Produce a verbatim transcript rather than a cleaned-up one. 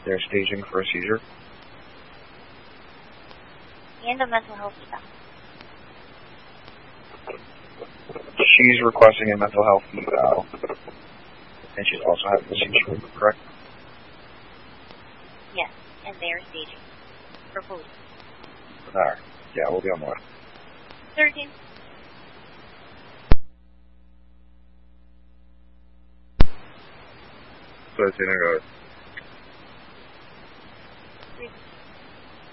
They're staging for a seizure. And a mental health eval. She's requesting a mental health eval, and she's also having a seizure, correct? Yes, and they are staging for police. Alright, yeah, we'll be on the way. thirteen. So it's in a